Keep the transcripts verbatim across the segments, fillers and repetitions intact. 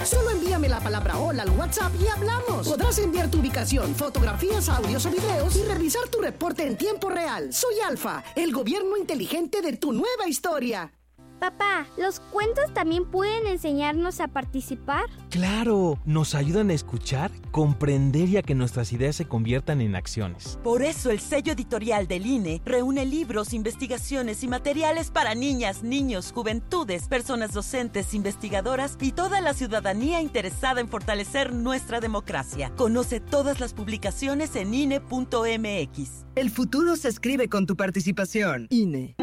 Solo envíame la palabra hola al WhatsApp y hablamos. Podrás enviar tu ubicación, fotografías, audios o videos y revisar tu reporte en tiempo real. Soy Alfa, el gobierno inteligente de tu nueva historia. Papá, ¿los cuentos también pueden enseñarnos a participar? ¡Claro! Nos ayudan a escuchar, comprender y a que nuestras ideas se conviertan en acciones. Por eso el sello editorial del I N E reúne libros, investigaciones y materiales para niñas, niños, juventudes, personas docentes, investigadoras y toda la ciudadanía interesada en fortalecer nuestra democracia. Conoce todas las publicaciones en I N E punto M X. El futuro se escribe con tu participación. I N E.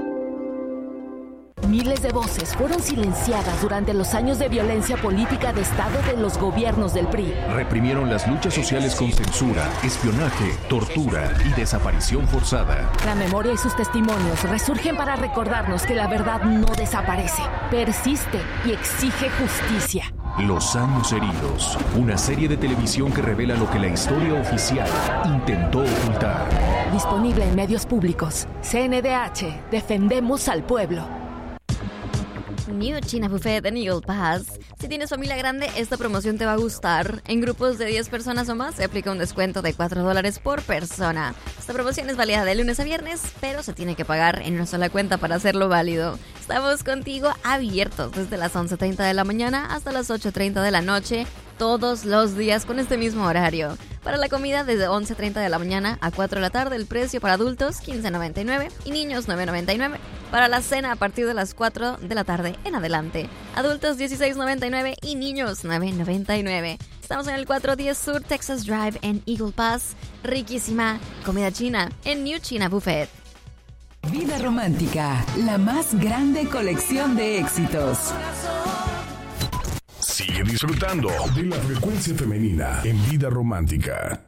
Miles de voces fueron silenciadas durante los años de violencia política de Estado de los gobiernos del P R I. Reprimieron las luchas sociales con censura, espionaje, tortura y desaparición forzada. La memoria y sus testimonios resurgen para recordarnos que la verdad no desaparece, persiste y exige justicia. Los años heridos, una serie de televisión que revela lo que la historia oficial intentó ocultar. Disponible en medios públicos. C N D H, defendemos al pueblo. New China Buffet en Eagle Pass. Si tienes familia grande, esta promoción te va a gustar. En grupos de diez personas o más se aplica un descuento de cuatro dólares por persona. Esta promoción es válida de lunes a viernes, pero se tiene que pagar en una sola cuenta para hacerlo válido. Estamos contigo abiertos desde las once treinta de la mañana hasta las ocho treinta de la noche, todos los días con este mismo horario. Para la comida desde once treinta de la mañana a cuatro de la tarde, el precio para adultos quince noventa y nueve y niños nueve noventa y nueve. Para la cena a partir de las cuatro de la tarde en adelante, adultos dieciséis noventa y nueve y niños nueve noventa y nueve. Estamos en el cuatrocientos diez Sur Texas Drive en Eagle Pass. Riquísima comida china en New China Buffet. Vida Romántica, la más grande colección de éxitos. Sigue disfrutando de la frecuencia femenina en Vida Romántica.